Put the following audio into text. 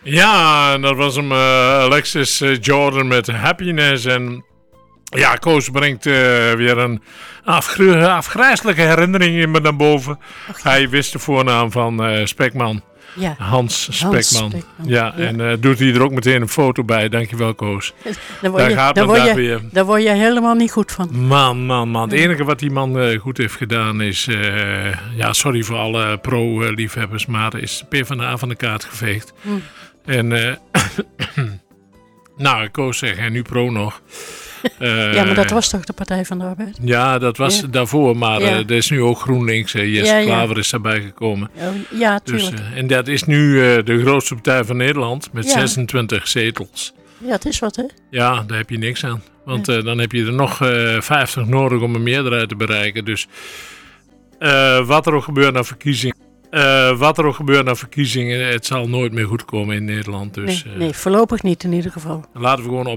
Ja, dat was hem Alexis Jordan met Happiness. En ja, Koos brengt weer een afgrijselijke herinnering in me naar boven. Okay. Hij wist de voornaam van Spekman. Ja. Hans Spekman. Ja, en doet hij er ook meteen een foto bij. Dankjewel, Koos. Daar word je helemaal niet goed van. Man. Het enige wat die man goed heeft gedaan is... sorry voor alle pro-liefhebbers, maar is PvdA van de kaart geveegd. En Koos zegt, en nu pro nog. Maar dat was toch de Partij van de Arbeid? Ja, dat was daarvoor, maar er is nu ook GroenLinks. Jesse Klaver is daarbij gekomen. Ja, tuurlijk. Dus, en dat is nu de grootste partij van Nederland met 26 zetels. Ja, het is wat, hè? Ja, daar heb je niks aan. Want dan heb je er nog 50 nodig om een meerderheid te bereiken. Dus wat er ook gebeurt na verkiezingen... het zal nooit meer goed komen in Nederland. Dus, nee, voorlopig niet in ieder geval. Laten we gewoon